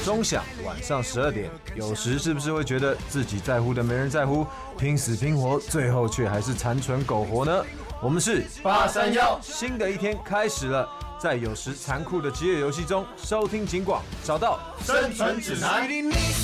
钟响，晚上12点。有时是不是会觉得自己在乎的没人在乎，拼死拼活，最后却还是残存苟活呢？我们是 831， 新的一天开始了，在有时残酷的饥饿游戏中，收听警广，找到生存指南。